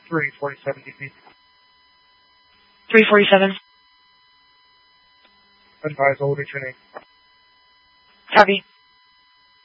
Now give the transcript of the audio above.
347 DP. 347. Advise, I'll reach your name. Copy.